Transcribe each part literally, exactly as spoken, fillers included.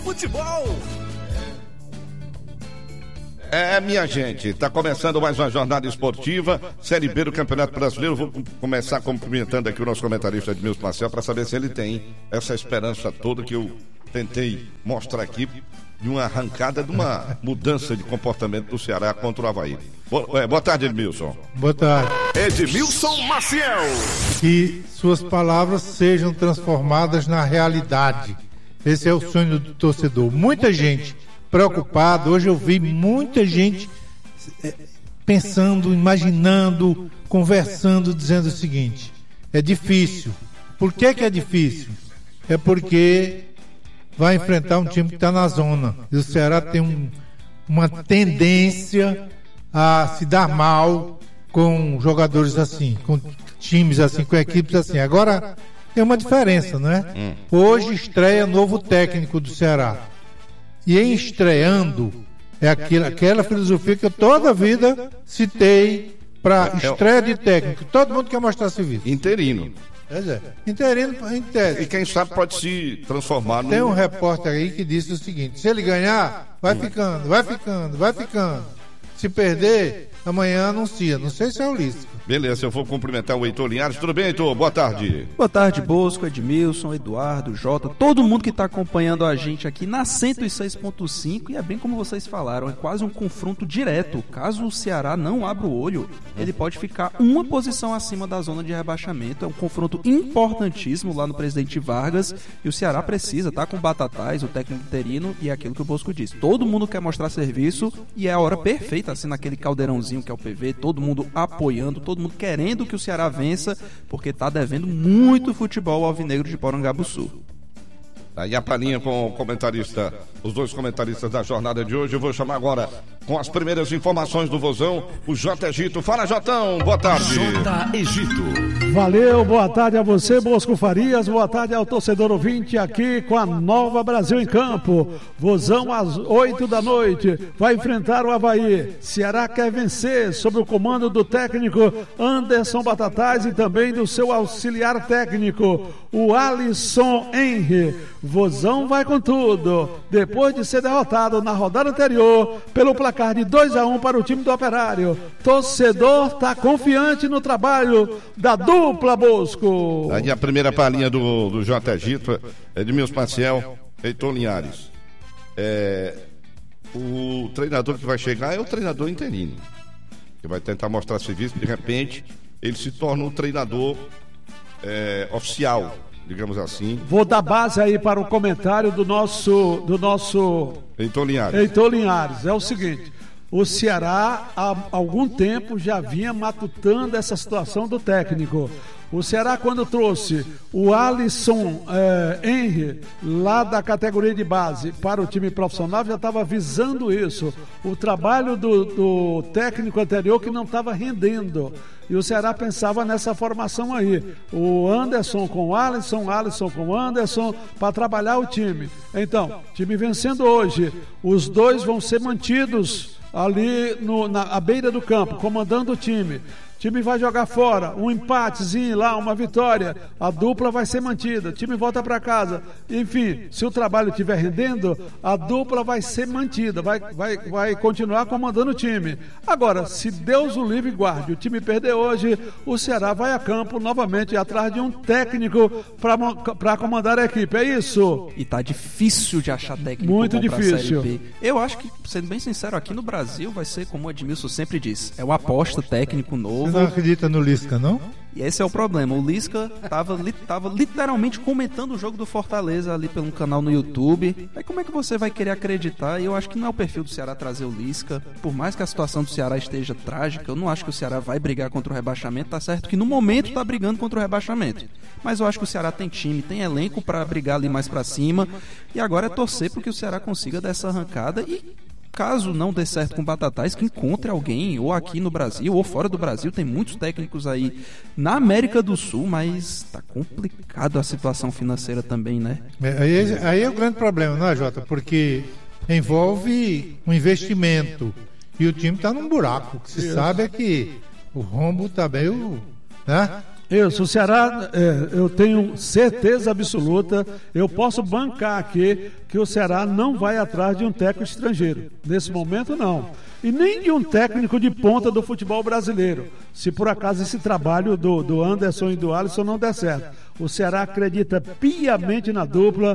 Futebol. É, minha gente, está começando mais uma jornada esportiva, Série B do Campeonato Brasileiro. Vou começar cumprimentando aqui o nosso comentarista Edmilson Marcel para saber se ele tem essa esperança toda que eu tentei mostrar aqui de uma arrancada, de uma mudança de comportamento do Ceará contra o Avaí. Boa, boa tarde, Edmilson. Boa tarde. Edmilson Maciel. Que suas palavras sejam transformadas na realidade. Esse é o sonho do torcedor. Muita gente preocupada. Hoje eu vi muita gente é, pensando, imaginando, conversando, dizendo o seguinte: é difícil. Por que que é difícil? É porque vai enfrentar um time que está na zona. E o Ceará tem um, uma tendência a se dar mal com jogadores assim, com times assim, com equipes assim. Agora tem uma diferença, não é? Hum. Hoje estreia novo técnico do Ceará. E em estreando, é aquilo, aquela filosofia que eu toda a vida citei para estreia de técnico. Todo mundo quer mostrar serviço. Interino. Pois é. Interino em tese. E quem sabe pode se transformar no... Tem um repórter aí que disse o seguinte: se ele ganhar, vai ficando, vai ficando, vai ficando. Se perder, amanhã anuncia. Não sei se é o Lisca. Beleza, eu vou cumprimentar o Heitor Linhares. Tudo bem, Heitor? Boa tarde. Boa tarde, Bosco, Edmilson, Eduardo, Jota, todo mundo que está acompanhando a gente aqui na cento e seis ponto cinco. E é bem como vocês falaram, é quase um confronto direto. Caso o Ceará não abra o olho, ele pode ficar uma posição acima da zona de rebaixamento. É um confronto importantíssimo lá no Presidente Vargas. E o Ceará precisa, tá com o Batatais, o técnico interino, e é aquilo que o Bosco disse. Todo mundo quer mostrar serviço e é a hora perfeita, assim, naquele caldeirãozinho que é o P V, todo mundo apoiando, todo mundo querendo que o Ceará vença, porque tá devendo muito futebol ao alvinegro de Porangabuçu. Aí a palhinha com o comentarista, os dois comentaristas da jornada de hoje. Eu vou chamar agora com as primeiras informações do Vozão, o J. Egito. Fala, Jotão, boa tarde. J. Egito. Valeu, boa tarde a você, Bosco Farias, boa tarde ao torcedor ouvinte aqui com a Nova Brasil em Campo. Vozão às oito da noite, vai enfrentar o Avaí. Ceará quer vencer sob o comando do técnico Anderson Batatais e também do seu auxiliar técnico, o Alisson Henry. Vozão vai com tudo, depois de ser derrotado na rodada anterior pelo placar de dois a um para o time do Operário. Torcedor está confiante no trabalho da dupla, Bosco. Aí a primeira palhinha do, do J. Egito, Edmilson Maciel, Heitor Linhares. É, o treinador que vai chegar é o treinador interino, que vai tentar mostrar serviço. De repente ele se torna um treinador é, oficial, digamos assim. Vou dar base aí para o comentário do nosso do nosso Heitor Linhares. Heitor Linhares. É o seguinte: o Ceará há algum tempo já vinha matutando essa situação do técnico. O Ceará, quando trouxe o Alisson eh, Henry, lá da categoria de base, para o time profissional, já estava visando isso. O trabalho do, do técnico anterior que não estava rendendo. E o Ceará pensava nessa formação aí. O Anderson com o Alisson, Alisson com o Anderson, para trabalhar o time. Então, time vencendo hoje. Os dois vão ser mantidos ali no, na à beira do campo, comandando o time. O time vai jogar fora, um empatezinho lá, uma vitória, a dupla vai ser mantida, o time volta para casa. Enfim, se o trabalho estiver rendendo, a dupla vai ser mantida, vai, vai, vai continuar comandando o time. Agora, se Deus o livre e guarde, o time perder hoje, o Ceará vai a campo novamente atrás de um técnico para comandar a equipe, é isso? E tá difícil de achar técnico muito bom difícil. Pra Série B. Eu acho que, sendo bem sincero, aqui no Brasil vai ser, como o Edmilson sempre diz, é uma aposta técnico novo. Você não acredita no Lisca, não? E esse é o problema. O Lisca tava, li, tava literalmente comentando o jogo do Fortaleza ali pelo canal no YouTube. Aí como é que você vai querer acreditar? E eu acho que não é o perfil do Ceará trazer o Lisca. Por mais que a situação do Ceará esteja trágica, eu não acho que o Ceará vai brigar contra o rebaixamento. Tá certo que no momento tá brigando contra o rebaixamento. Mas eu acho que o Ceará tem time, tem elenco para brigar ali mais para cima. E agora é torcer para que o Ceará consiga dar essa arrancada e... caso não dê certo com Batatais, que encontre alguém, ou aqui no Brasil, ou fora do Brasil. Tem muitos técnicos aí na América do Sul, mas tá complicado a situação financeira também, né? É, aí, aí é o grande problema, não é, Jota? Porque envolve um investimento e o time tá num buraco. O que se sabe é que o rombo tá meio... né? Isso, o Ceará, é, eu tenho certeza absoluta, eu posso bancar aqui que o Ceará não vai atrás de um técnico estrangeiro. Nesse momento, não. E nem de um técnico de ponta do futebol brasileiro, se por acaso esse trabalho do, do Anderson e do Alisson não der certo. O Ceará acredita piamente na dupla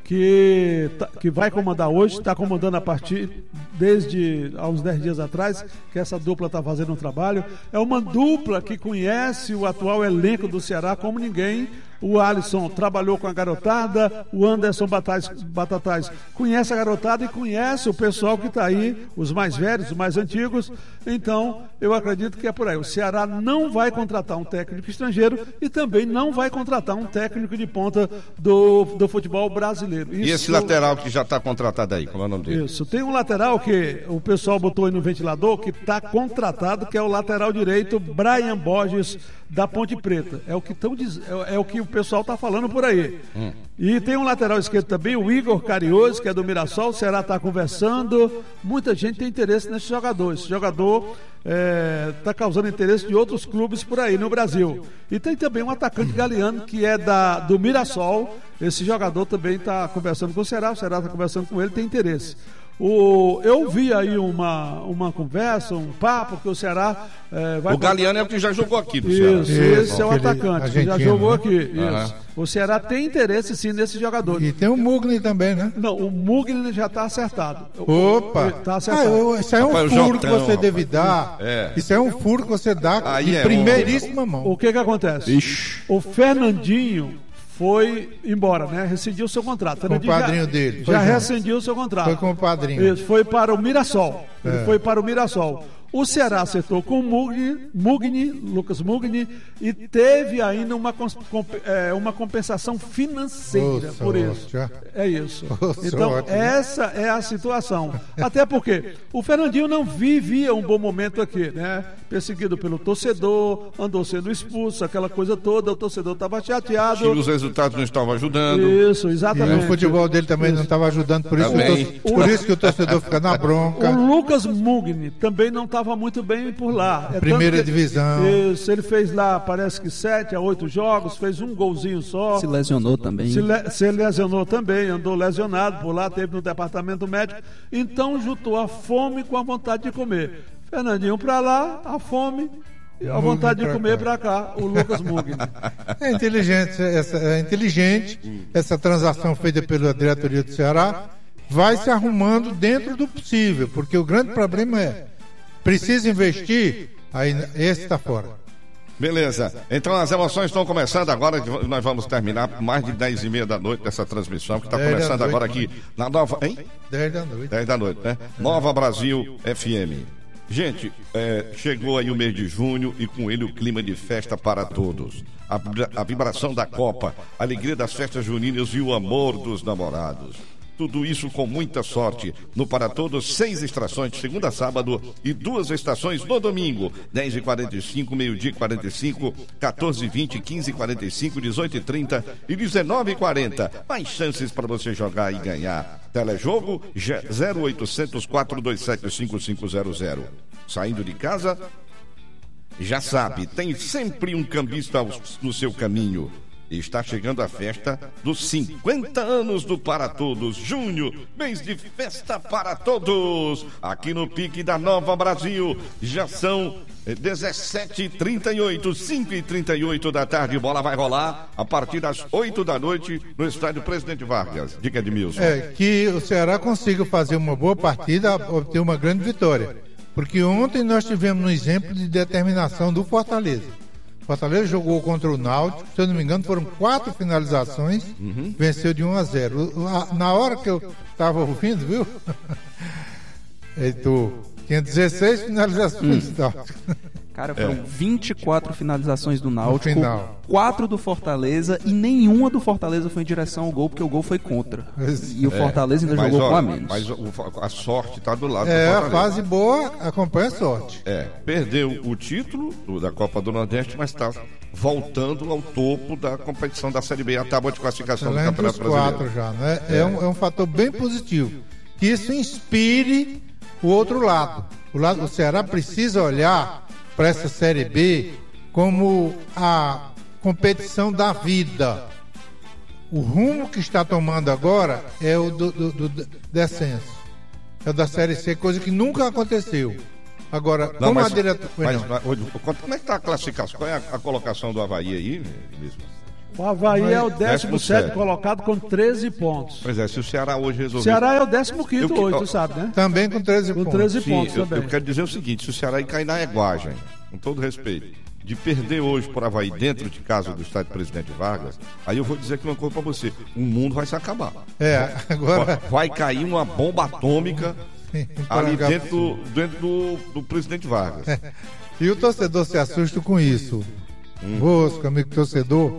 que, que vai comandar hoje, está comandando a partir desde há uns dez dias atrás, que essa dupla está fazendo um trabalho. É uma dupla que conhece o atual elenco do Ceará como ninguém. O Alisson trabalhou com a garotada, o Anderson Batatais, Batatais conhece a garotada e conhece o pessoal que está aí, os mais velhos, os mais antigos. Então, eu acredito que é por aí. O Ceará não vai contratar um técnico estrangeiro e também não vai contratar um técnico de ponta do, do futebol brasileiro. Isso, e esse lateral que já está contratado aí, como é o nome dele? Isso, tem um lateral que o pessoal botou aí no ventilador, que está contratado, que é o lateral direito Brian Borges, da Ponte Preta. É o que, tão, é, é o, que o pessoal está falando por aí. Hum. E tem um lateral esquerdo também, o Igor Carioso, que é do Mirassol. O Ceará está conversando. Muita gente tem interesse nesse jogador. Esse jogador está é, causando interesse de outros clubes por aí no Brasil. E tem também um atacante Galeano, que é da, do Mirassol. Esse jogador também está conversando com o Ceará. O Ceará está conversando com ele, tem interesse. O, eu vi aí uma, uma conversa, um papo que o Ceará é, vai... O Galeano é o que já jogou aqui do Ceará. Isso, Ceará. esse é o atacante que já jogou aqui. Uhum. Isso. O Ceará tem interesse sim nesse jogador. E tem o Mugni também, né? Não, o Mugni já está acertado. Opa! Tá acertado. Ah, eu, isso aí é um rapaz, furo Jotão, que você rapaz. deve dar. É. Isso é um furo que você dá aí de é primeiríssima um... mão. O que que acontece? Ixi. O Fernandinho foi embora, né? Rescindiu o seu contrato. Com o padrinho já, dele. Já foi rescindiu o seu contrato. Foi com o padrinho. Isso, foi para o Mirassol. É. Ele foi para o Mirassol. O Ceará acertou com o Mugni, Mugni, Lucas Mugni, e teve ainda uma, é, uma compensação financeira oh, por sorte, isso. Já. É isso. Oh, então, sorte, essa é a situação. Até porque o Fernandinho não vivia um bom momento aqui, né? Perseguido pelo torcedor, andou sendo expulso, aquela coisa toda, o torcedor estava chateado. E os resultados não estavam ajudando. Isso, exatamente. E o futebol dele também isso. não estava ajudando, por isso, o, por isso que o torcedor fica na bronca. O Lucas Mugni também não estava muito bem por lá. É Primeira que, divisão. Isso, ele fez lá, parece que sete a oito jogos, fez um golzinho só. Se lesionou também. Se, le, se lesionou também, andou lesionado por lá, teve no departamento médico. Então juntou a fome com a vontade de comer. Fernandinho para lá, a fome e a vontade de comer para cá, o Lucas Mugni. É inteligente, essa, é inteligente essa transação feita pela diretoria do Ceará. Vai se arrumando dentro do possível, porque o grande problema é precisa investir, aí esse está fora. Beleza, então as emoções estão começando agora, nós vamos terminar mais de dez e meia da noite dessa transmissão, que está começando agora aqui na Nova... Hein? dez da noite. dez da noite, né? Nova Brasil F M. Gente, é, chegou aí o mês de junho e com ele o clima de festa para todos. A, a vibração da Copa, a alegria das festas juninas e o amor dos namorados. Tudo isso com muita sorte. No Para Todos, seis estações de segunda a sábado e duas estações no domingo. dez e quarenta e cinco, meio-dia e quarenta e cinco, quatorze e vinte, quinze e quarenta e cinco, dezoito e trinta e dezenove e quarenta. Mais chances para você jogar e ganhar. Telejogo zero oitocentos, quatrocentos e vinte e sete, cinquenta e cinco zero zero. Saindo de casa, já sabe, tem sempre um cambista no seu caminho. Está chegando a festa dos cinquenta anos do Para Todos. Junho, mês de festa para todos. Aqui no Pique da Nova Brasil. Já são dezessete e trinta e oito, cinco e trinta e oito da tarde. Bola vai rolar a partir das oito da noite no estádio Presidente Vargas. Diga, Edmilson. É, que o Ceará consiga fazer uma boa partida, obter uma grande vitória. Porque ontem nós tivemos um exemplo de determinação do Fortaleza. Fortaleza jogou contra o Náutico, se eu não me engano, foram quatro finalizações, uhum. Venceu de um a zero. Na hora que eu estava ouvindo, viu? Heitor, tinha dezesseis finalizações do Náutico. Cara, foram é. vinte e quatro finalizações do Náutico, quatro do Fortaleza e nenhuma do Fortaleza foi em direção ao gol, porque o gol foi contra. E o Fortaleza é, ainda jogou ó, com a menos. Mas o, a sorte está do lado é, do Fortaleza. É, a fase boa acompanha a sorte. É, perdeu o título da Copa do Nordeste, mas está voltando ao topo da competição da Série B, a tábua de classificação do Campeonato Brasileiro. Quatro já, né? É, é, um, é um fator bem positivo. Que isso inspire o outro lado. O lado do Ceará precisa olhar para essa Série B como a competição da vida. O rumo que está tomando agora é o do, do, do descenso. É o da Série C, coisa que nunca aconteceu. Agora, Não, como mas, a diretora... mas, mas, como é que está a classificação? Qual é a, a colocação do Avaí aí mesmo? O Avaí é o décimo sétimo sétimo colocado com treze pontos. Pois é, se o Ceará hoje O resolver... Ceará é o décimo quinto Eu- hoje, eu- tu sabe, né? Também com treze Com pontos. treze Sim, pontos eu, também. eu quero dizer o seguinte, se o Ceará cair na eguagem, com todo respeito, de perder hoje por Avaí dentro de casa do estádio Presidente Vargas, aí eu vou dizer aqui uma coisa pra você, o mundo vai se acabar. É, agora... Vai cair uma bomba atômica ali dentro, dentro do, do Presidente Vargas. E o torcedor se assusta com isso. Hum. Bosco, amigo torcedor,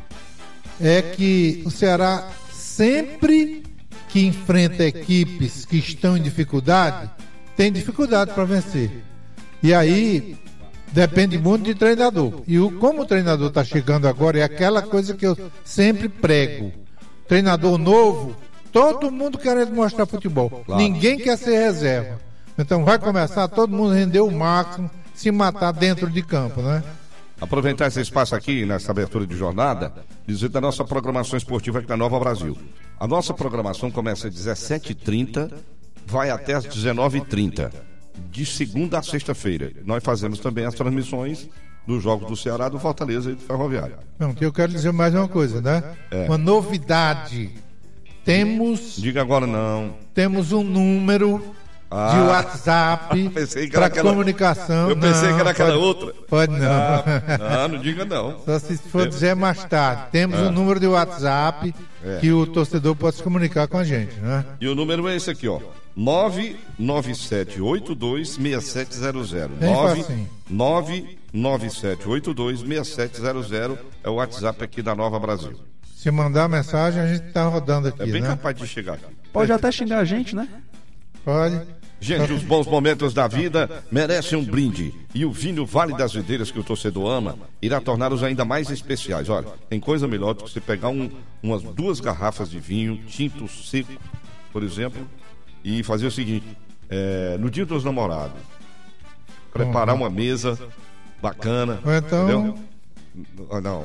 é que o Ceará sempre que enfrenta equipes que estão em dificuldade, tem dificuldade para vencer. E aí depende muito de treinador. E o, como o treinador está chegando agora, é aquela coisa que eu sempre prego. Treinador novo, todo mundo querendo mostrar futebol. Claro. Ninguém quer ser reserva. Então vai começar todo mundo render o máximo, se matar dentro de campo, né? Aproveitar esse espaço aqui, nessa abertura de jornada, dizer da nossa programação esportiva aqui na Nova Brasil. A nossa programação começa às dezessete e trinta, vai até às dezenove e trinta, de segunda a sexta-feira. Nós fazemos também as transmissões dos jogos do Ceará, do Fortaleza e do Ferroviário. Não, eu quero dizer mais uma coisa, né? É. Uma novidade. Temos, Diga agora não. temos um número Ah. de WhatsApp Pensei que era para aquela- comunicação. Eu pensei Não, que era aquela pode- outra. Pode não. Ah, não, não diga não. Só se for dizer mais tarde. Temos um número de WhatsApp É. que o torcedor pode se comunicar com a gente, né? E o número é esse aqui, ó. nove nove sete oito dois seis sete zero zero. Bem facinho. nove nove sete oito dois seis sete zero zero é o WhatsApp aqui da Nova Brasil. Se mandar mensagem, a gente tá rodando É aqui, bem né? capaz de chegar aqui. Pode até xingar a gente, né? Pode. Gente, os bons momentos da vida merecem um brinde. E o vinho Vale das Videiras, que o torcedor ama, irá torná-los ainda mais especiais. Olha, tem coisa melhor do que você pegar um, umas duas garrafas de vinho, tinto seco, por exemplo, e fazer o seguinte: é, no dia dos namorados, preparar uma mesa bacana. Ou então- Entendeu? N- Não.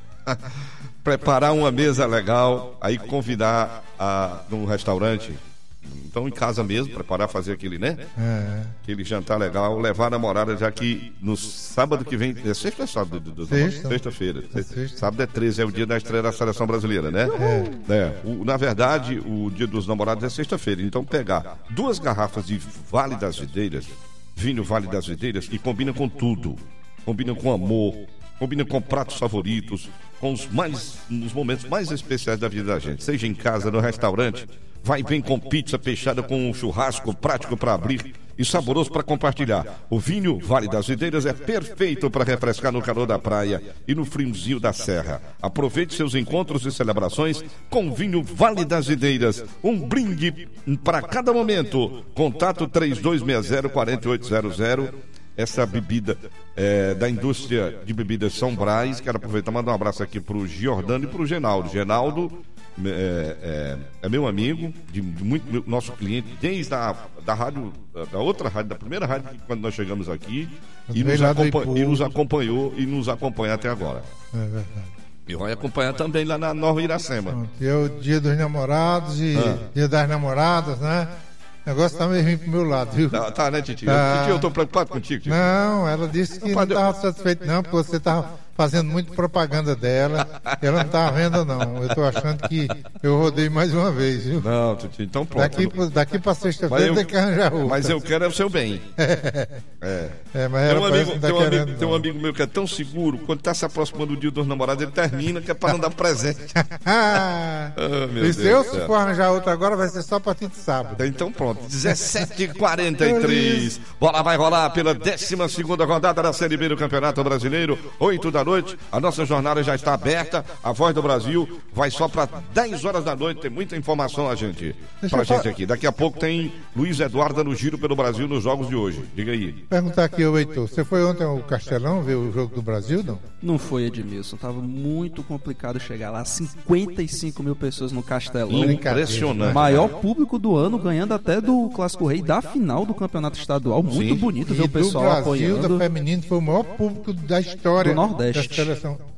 Preparar uma mesa legal, aí convidar a, num restaurante. Então, em casa mesmo, preparar, fazer aquele, né? É. Aquele jantar legal, levar a namorada, já que no sábado que vem. É sexta ou sábado? do- do- do- Sexta. Sexta-feira. É sexta. Sábado é treze, é o dia da estreia da seleção brasileira, né? É. O- na verdade, o dia dos namorados é sexta-feira. Então, pegar duas garrafas de Vale das Videiras, vinho Vale das Videiras, e combina com tudo. Combina com amor, combina com pratos favoritos, com os mais, os momentos mais especiais da vida da gente. Seja em casa, no restaurante, vai bem com pizza fechada com um churrasco prático para abrir e saboroso para compartilhar. O vinho Vale das Videiras é perfeito para refrescar no calor da praia e no friozinho da serra. Aproveite seus encontros e celebrações com o vinho Vale das Videiras. Um brinde para cada momento. Contato três dois seis zero quatro oito zero zero. Essa bebida é, da indústria de bebidas São Brás. Quero aproveitar e mandar um abraço aqui para o Giordano e para o Genaldo. Genaldo é, é, é meu amigo, de, de muito meu- nosso cliente, desde a da rádio, da, da outra rádio, da primeira rádio, que quando nós chegamos aqui, e Veio nos, lá do acompa- Ipu. e nos acompanhou e nos acompanha até agora. É verdade. E vai acompanhar também lá na Nova Iracema. Pronto, e é o dia dos namorados e Ah. dia das namoradas, né? O negócio tá meio ruim pro meu lado, viu? Tá, tá, né, Titi? Tá. Titi, eu tô preocupado contigo, Titi. Não, ela disse que não Rapaz, eu- estava satisfeita não, porque você estava fazendo muito propaganda dela. Ela não estava vendo não. Eu estou achando que eu rodei mais uma vez, viu? Não, Titi, então pronto. Daqui, pro- daqui para Mas sexta-feira eu- tem que arranjar outra. Mas eu quero é o seu bem. É. É, mas Tem ela um, parece amigo, que não tá tem, um amigo, querendo. tem um não. amigo meu que é tão seguro, quando está se aproximando do dia dos namorados, ele termina, que é para não dar presente. Ah, Ah, meu e Deus se eu do céu. for arranjar outra agora, vai ser só a partir de sábado. Então pronto, dezessete e quarenta e três. Bola vai rolar pela décima segunda rodada da Série B do Campeonato Brasileiro, oito da noite. A nossa jornada já está aberta. A Voz do Brasil vai só para dez horas da noite. Tem muita informação a gente, Deixa pra eu fa- gente aqui. Daqui a pouco tem Luiz Eduardo no giro pelo Brasil nos jogos de hoje. Diga aí. Perguntar aqui, ô Heitor, você foi ontem ao Castelão ver o jogo do Brasil, não? Não foi, Edmilson. Tava muito complicado chegar lá. cinquenta e cinco mil pessoas no Castelão. Brincadeira, Impressionante. Maior público do ano, ganhando até do Clássico Rei da final do Campeonato Estadual. Muito Sim. bonito ver E o pessoal do Brasil, apoiando. da feminino, foi o maior público da história Do Nordeste. da seleção.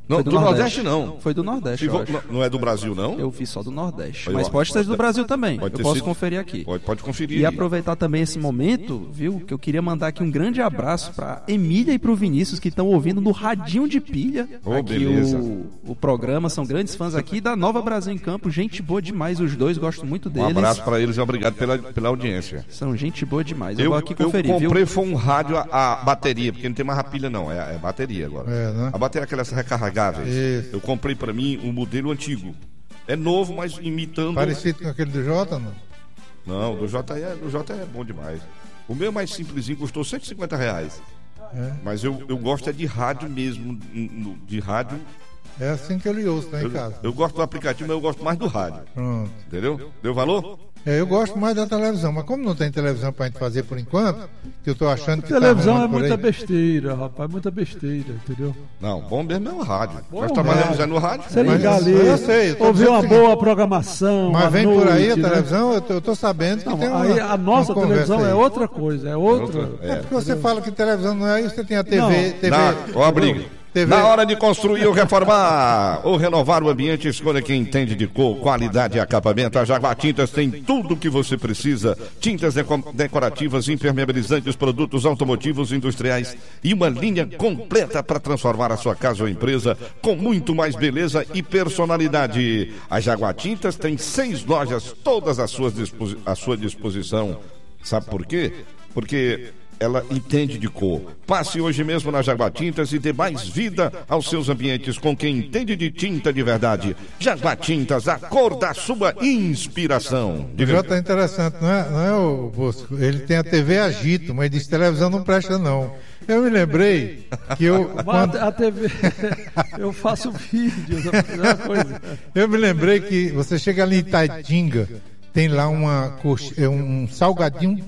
Não, Foi do, do Nordeste, Nordeste. não. Foi do Nordeste, eu vo- acho. não- Não é do Brasil, não? Eu vi só do Nordeste. Aí, Mas ó, pode ser do Brasil também. pode Eu ter posso sido- conferir aqui. Pode, pode conferir. E aí. aproveitar também esse momento, viu, que eu queria mandar aqui um grande abraço pra Emília e pro Vinícius, que estão ouvindo no radinho de pilha Oh, aqui beleza. o, o programa. São grandes fãs aqui da Nova Brasil em Campo. Gente boa demais, os dois, gosto muito Um deles. abraço para eles e obrigado pela, pela audiência. São gente boa demais. Eu, Eu, vou aqui eu conferir, comprei viu? foi um rádio a, a bateria, porque não tem mais a pilha não, é, é bateria agora. É, né? A bateria é aquelas recarregáveis. Isso. Eu comprei para mim um modelo antigo. É novo, mas imitando... Parecido com aquele do Jota, não? Não, do J é, do J é bom demais. O meu mais simplesinho custou cento e cinquenta reais. É. Mas eu, eu gosto é de rádio mesmo, no- de rádio. É assim que eu lhe ouço lá em Eu, casa. eu gosto do aplicativo, mas eu gosto mais do rádio. Pronto. Entendeu? Deu valor? É, eu gosto mais da televisão, mas como não tem televisão pra gente fazer por enquanto, que eu tô achando que Televisão tá é arrumando por muita aí. besteira, rapaz, muita besteira, entendeu? Não, bom mesmo é o rádio. Bom Nós trabalhamos rádio. é no rádio. Você Mas ligar ali, eu sei, eu tô ouvir dizendo uma o seguinte, boa programação. Mas à vem por aí a noite, né? televisão, eu tô, eu tô sabendo que Não, tem uma, aí a nossa uma conversa televisão é aí. outra coisa, é outra. Outra- É porque você fala que televisão não é, e você tem a T V. Não. T V Na, ó a briga. T V. Na hora de construir ou reformar ou renovar o ambiente, escolha quem entende de cor, qualidade e acabamento. A Jaguar Tintas tem tudo o que você precisa. Tintas deco- decorativas, impermeabilizantes, produtos automotivos, industriais e uma linha completa para transformar a sua casa ou empresa com muito mais beleza e personalidade. A Jaguar Tintas tem seis lojas, todas à sua, disposi- à sua disposição. Sabe por quê? Porque ela entende de cor. Passe hoje mesmo na Jaguar Tintas e dê mais vida aos seus ambientes com quem entende de tinta de verdade. Jaguar Tintas, a cor da sua inspiração. O Diga- Jota é interessante, não é, não é o Bosco? Ele tem a T V Agito, mas diz televisão não presta não. Eu me lembrei que eu... Mas quando- a T V, eu faço vídeos, é uma coisa. Eu me lembrei que você chega ali em Itaitinga, tem lá uma coxa, é um salgadinho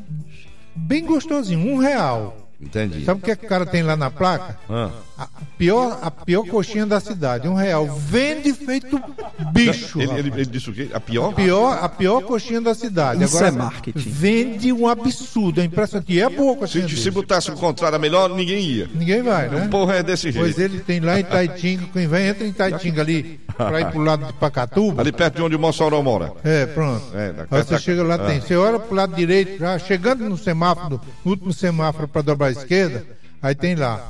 bem gostosinho, um real. Entendi. Sabe o que, é que o cara tem lá na placa? Ah. A pior, a pior coxinha da cidade, um real. Vende feito bicho. Ele, ele, rapaz. ele disse o quê? A pior? Pior, a pior coxinha da cidade. Isso Agora, é marketing. vende um absurdo, é impressionante. E é boa a coxinha Se, dele. se botasse o contrário, a melhor, ninguém ia. Ninguém vai, né? Porra, é desse Pois jeito. ele tem lá em Itaitinga, quem vem entra em Itaitinga ali, pra ir pro lado de Pacatuba. Ali perto de onde o Mossoró mora. É, pronto. É, da- Aí você da- chega lá, ah. tem. Você olha pro lado direito, já chegando no semáforo, no último semáforo para dobrar a esquerda, aí tem lá.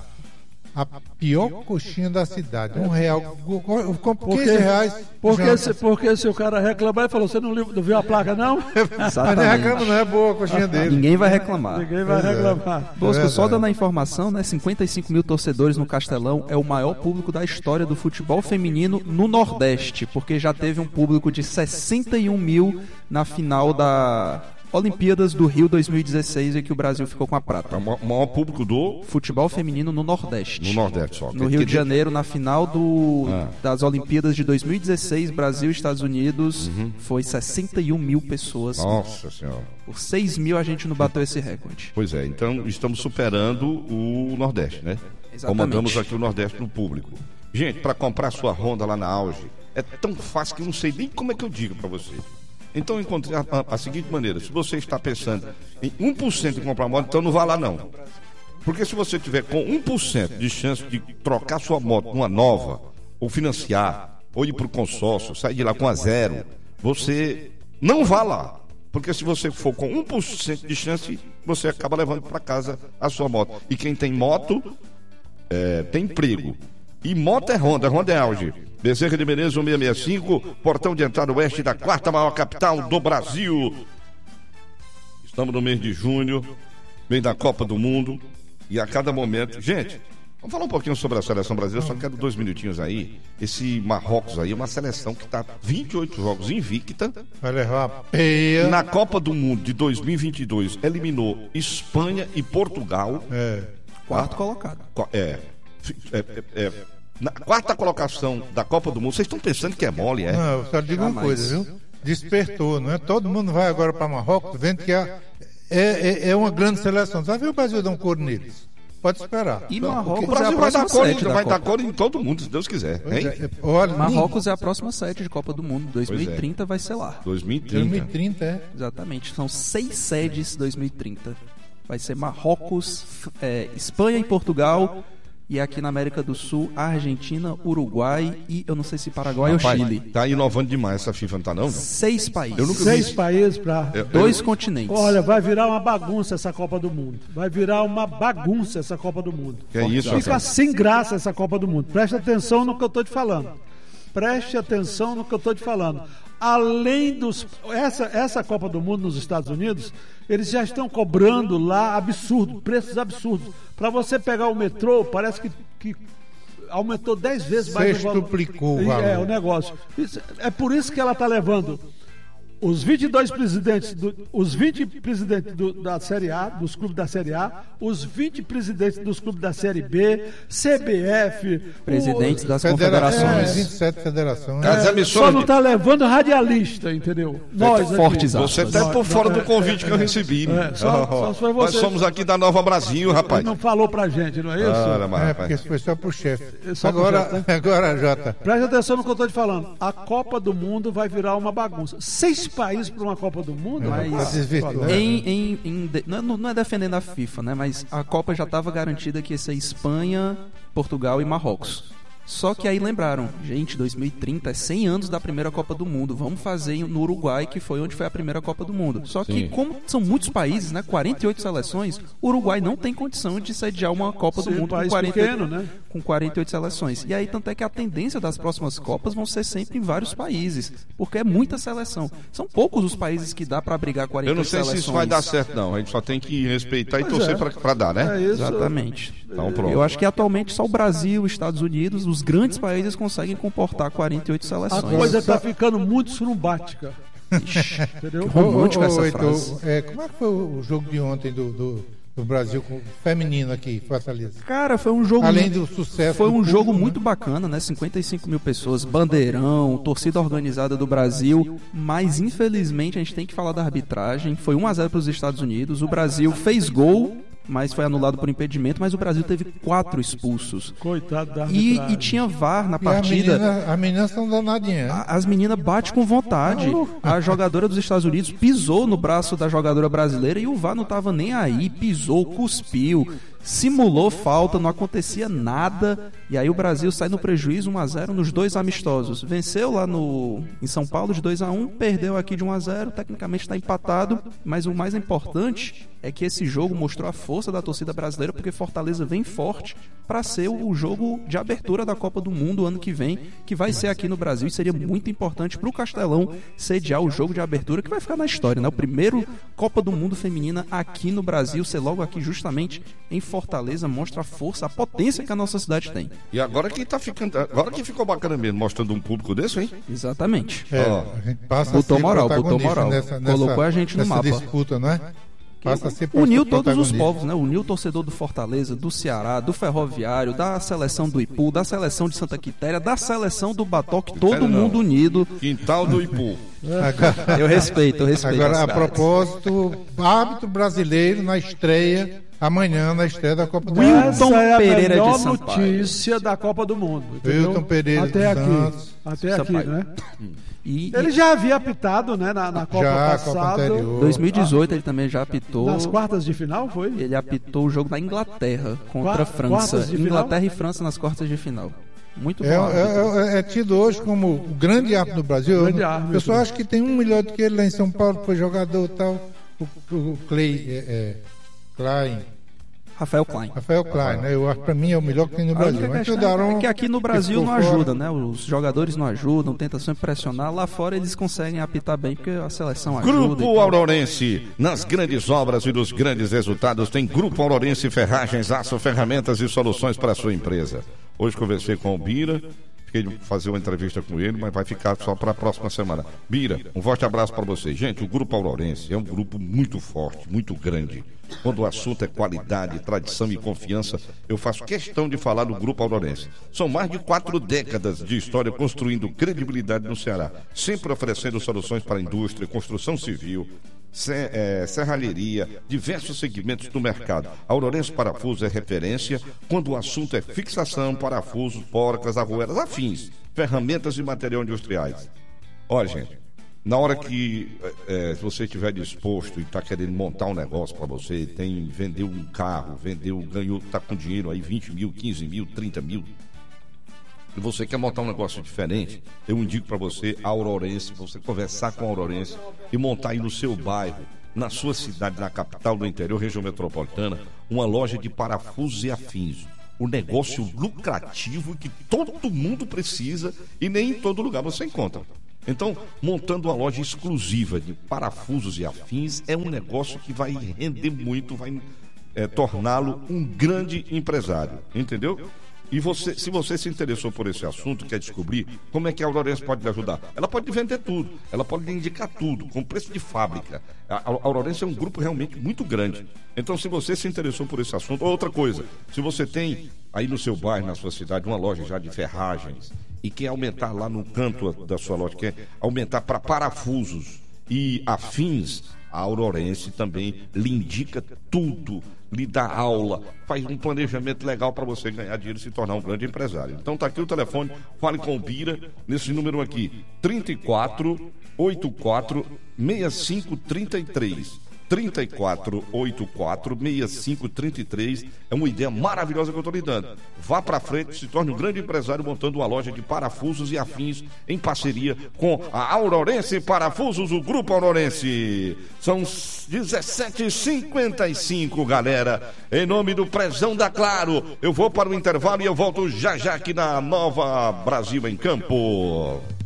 A pior coxinha da cidade. Um real. Eu compro Porque, quinze reais. porque, já. se, porque se o cara reclamar e falou, você não, li- não viu a placa, não? Mas nem reclama, não é boa a coxinha dele. Ninguém vai reclamar. Ninguém vai reclamar. Bosco, só verdade. dando a informação, né? cinquenta e cinco mil torcedores no Castelão é o maior público da história do futebol feminino no Nordeste, porque já teve um público de sessenta e um mil na final da Olimpíadas do Rio dois mil e dezesseis, em que o Brasil ficou com a É prata. o ma- o maior público do Futebol feminino no Nordeste. no Nordeste só. No Rio de Que- Janeiro, na final do, Ah. das Olimpíadas de dois mil e dezesseis, Brasil e Estados Unidos, foi sessenta e um mil pessoas. Nossa Senhora. Por seis mil a gente não bateu esse recorde. Pois é, então estamos superando o Nordeste, né? Exatamente. Comandamos aqui o Nordeste no público. Gente, para comprar sua Honda lá na Auge, é tão fácil que eu não sei nem como é que eu digo para você. Então eu encontrei a, a- a seguinte maneira: se você está pensando em um por cento em comprar moto, então não vá lá não. Porque se você tiver com um por cento de chance de trocar sua moto numa nova, ou financiar, ou ir para o consórcio, sair de lá com a zero, você não vá lá. Porque se você for com um por cento de chance, você acaba levando para casa a sua moto. E quem tem moto, é, tem emprego. E moto é Honda, Honda é Auge. Bezerra de Menezes, cento e sessenta e cinco, portão de entrada oeste da quarta maior capital do Brasil. Estamos no mês de junho, mês da Copa do Mundo. E a cada momento... Gente, vamos falar um pouquinho sobre a seleção brasileira. Só quero dois minutinhos aí. Esse Marrocos aí é uma seleção que está vinte e oito jogos invicta. Vai levar a peia. Na Copa do Mundo de dois mil e vinte e dois, eliminou Espanha e Portugal. É. Quarto colocado. Qua- É, fi- é, é, é, na quarta colocação da Copa do Mundo. Vocês estão pensando que é mole, é? Não, eu só digo uma Jamais. coisa, viu? Despertou, não é? Todo mundo vai agora para Marrocos, vendo que é, é, é- é uma grande seleção. Você vai ver o Brasil dar um couro neles. Pode esperar. E O Marrocos é a Brasil vai dar próxima cor, sede da vai dar Copa. cor em todo mundo, se Deus quiser. Pois Hein? é, é, olha, Marrocos é a próxima sede de Copa do Mundo. dois mil e trinta vai ser lá. dois mil e dois mil e trinta. trinta, é. Exatamente. São seis sedes dois mil e trinta. Vai ser Marrocos, f- é, Espanha e Portugal. E aqui na América do Sul, Argentina, Uruguai e eu não sei se Paraguai Rapaz, ou Chile. Tá inovando demais essa FIFA, não tá não? não? Seis países. Eu nunca Seis vi. países para... Eu- Dois eu- continentes. Olha, vai virar uma bagunça essa Copa do Mundo. Vai virar uma bagunça essa Copa do Mundo. Que é isso, Fica Rafael? sem graça essa Copa do Mundo. Preste atenção no que eu estou te falando. Preste atenção no que eu estou te falando. Além dos... Essa, essa Copa do Mundo nos Estados Unidos, eles já estão cobrando lá absurdo, preços absurdos. Para você pegar o metrô, parece que, que aumentou dez vezes mais o valor. Sextuplicou o E É, valor. o negócio. Isso- é por isso que ela está levando os vinte e dois presidentes, do, os vinte presidentes do- da Série A, dos clubes da Série A, os vinte presidentes dos clubes da Série B, C B F, Presidentes o, das Federa- confederações. é, vinte e sete federações. As só emissoras não de- está levando radialista, entendeu? Nós aqui. fortes, Você aspas. tá por fora do convite que eu recebi. É, só- só foi Nós você. somos aqui da Nova Brasil, rapaz. Ele não falou pra gente, não é isso? Ora, mas, É, rapaz. porque isso foi só pro chefe. Só pro Agora, chefe, agora, Jota. Preste atenção no que eu estou te falando. A Copa do Mundo vai virar uma bagunça. Seis países para uma Copa do Mundo? Mas- Tá desvirtuando. Em, em, em de- não, é, não é defendendo a FIFA, né? Mas a Copa já estava garantida que ia ser Espanha, Portugal e Marrocos. Só que aí lembraram, gente, dois mil e trinta é cem anos da primeira Copa do Mundo. Vamos fazer no Uruguai, que foi onde foi a primeira Copa do Mundo. Só que, Sim. como são muitos países, né? quarenta e oito seleções, o Uruguai não tem condição de sediar uma Copa Sim, do Mundo com país quarenta e oito, pequeno, né? com quarenta e oito seleções. E aí, tanto é que a tendência das próximas Copas vão ser sempre em vários países, porque é muita seleção. São poucos os países que dá para abrigar quarenta e Eu não oito sei seleções. se isso vai dar certo, não. A gente só tem que respeitar e Pois torcer é. pra, pra dar, né? É isso. Exatamente. Então, pronto. Eu acho que atualmente só o Brasil, os Estados Unidos, os grandes países conseguem comportar quarenta e oito A seleções. coisa está ficando muito surumbática. Entendeu? Romântica Ô, ô, essa ô, Heitor, frase. é, como é que foi o jogo de ontem do, do, do Brasil com o feminino aqui, em Fortaleza? Cara, foi um jogo Além do sucesso Foi do um público, jogo né? muito bacana, né? cinquenta e cinco mil pessoas, bandeirão, torcida organizada do Brasil, mas infelizmente a gente tem que falar da arbitragem. Foi um a zero para os Estados Unidos. O Brasil fez gol, mas foi anulado por impedimento, mas o Brasil teve quatro expulsos. Coitado da E, arbitragem. e tinha V A R na E a partida. menina, as meninas são danadinhas. né? A- As meninas batem com vontade. A jogadora dos Estados Unidos pisou no braço da jogadora brasileira e o V A R não tava nem aí. Pisou, cuspiu, simulou falta, não acontecia nada. E aí o Brasil sai no prejuízo um a zero nos dois amistosos. Venceu lá no, em São Paulo de dois a um, perdeu aqui de um a zero. Tecnicamente está empatado, mas o mais importante é que esse jogo mostrou a força da torcida brasileira, porque Fortaleza vem forte para ser o jogo de abertura da Copa do Mundo ano que vem, que vai ser aqui no Brasil, e seria muito importante para o Castelão sediar o jogo de abertura, que vai ficar na história, né? O primeiro Copa do Mundo feminina aqui no Brasil, ser logo aqui justamente em Fortaleza, mostra a força, a potência que a nossa cidade tem. E agora que tá ficando. Agora que ficou bacana mesmo, mostrando um público desse, hein? Exatamente. É, Ó, a gente passa botou a ser moral, botou protagonista moral. Nessa, Colocou a gente no nessa mapa. disputa, não é? Passa a ser Uniu todos os protagonista. povos, né? Uniu o torcedor do Fortaleza, do Ceará, do Ferroviário, da seleção do Ipu, da seleção de Santa Quitéria, da seleção do Batoque, todo Quitéria não. mundo unido. Quintal do Ipu. Agora, Eu respeito, eu respeito. agora as a caras. propósito, árbitro brasileiro na estreia, amanhã na estreia da Copa do Mundo. Wilton Essa é a Pereira de melhor Sampaio. notícia da Copa do Mundo. entendeu? Wilton Pereira Até de aqui. Santos. Até aqui, Sampaio. né? E, Ele já havia apitado, né, na, na Copa Já, a Copa passada. anterior. em dois mil e dezoito ele também já apitou. Nas quartas de final, foi? Ele apitou o jogo da Inglaterra contra Qua- a França. quartas de final? Inglaterra e França nas quartas de final. Muito É, bom. árbitro. é- é- é tido hoje como o grande árbitro do Brasil. Grande Eu- árbitro. Eu só acho que tem um melhor do que ele lá em São Paulo, que foi jogador e tal. O, o Clay, é, é, Klein, Rafael Klein. Rafael Klein, né? Eu acho que pra mim é o melhor que tem no A Brasil. única Mas o questão Daron, é que aqui no que Brasil ficou não fora. ajuda, né? Os jogadores não ajudam, tentam sempre pressionar. Lá fora eles conseguem apitar bem, porque a seleção ajuda. e Grupo tal. Aurorense. Nas grandes obras e nos grandes resultados, tem Grupo Aurorense Ferragens, Aço, Ferramentas e Soluções para a sua empresa. Hoje conversei com o Bira, fiquei de fazer uma entrevista com ele, mas vai ficar só para a próxima semana. Bira, um forte abraço para você. Gente, o Grupo Aurorense é um grupo muito forte, muito grande. Quando o assunto é qualidade, tradição e confiança, eu faço questão de falar do Grupo Aurorense. São mais de quatro décadas de história construindo credibilidade no Ceará, sempre oferecendo soluções para a indústria, construção civil, se- eh, serralheria, diversos segmentos do mercado. A Aurorense Parafuso é referência quando o assunto é fixação, parafusos, porcas, arruelas, afins, ferramentas e material industriais. Olha, gente, na hora que é, você estiver disposto e está querendo montar um negócio para você, tem, vendeu um carro, vendeu, ganhou, está com dinheiro aí, vinte mil, quinze mil, trinta mil, e você quer montar um negócio diferente, eu indico para você a Aurorense, para você conversar com a Aurorense e montar aí no seu bairro, na sua cidade, na capital do interior, região metropolitana, uma loja de parafusos e afins. Um negócio lucrativo que todo mundo precisa e nem em todo lugar você encontra. Então, montando uma loja exclusiva de parafusos e afins é um negócio que vai render muito, vai é, torná-lo um grande empresário, entendeu? E você, se você se interessou por esse assunto, quer descobrir como é que a Aurorense pode lhe ajudar, ela pode vender tudo, ela pode lhe indicar tudo, com preço de fábrica. A Aurorense é um grupo realmente muito grande. Então, se você se interessou por esse assunto, outra coisa, se você tem aí no seu bairro, na sua cidade, uma loja já de ferragens e quer aumentar lá no canto da sua loja, quer aumentar para parafusos e afins, a Aurorense também lhe indica tudo, lhe dá aula, faz um planejamento legal para você ganhar dinheiro e se tornar um grande empresário. Então tá aqui o telefone, fale com o Bira, nesse número aqui, trinta e quatro, oitenta e quatro, sessenta e cinco, trinta e três. trinta e quatro, oitenta e quatro, sessenta e cinco, trinta e três. É uma ideia maravilhosa que eu estou lhe dando. Vá para frente, se torne um grande empresário montando uma loja de parafusos e afins em parceria com a Aurorense Parafusos, o Grupo Aurorense. São dezessete e cinquenta e cinco, galera. Em nome do Prezão da Claro, eu vou para o intervalo e eu volto já já aqui na Nova Brasil em Campo.